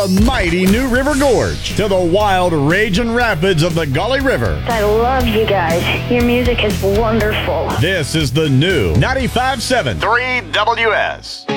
the mighty New River Gorge to the wild raging rapids of the Gauley River. I love you guys. Your music is wonderful. This is the new 95.7 3WS.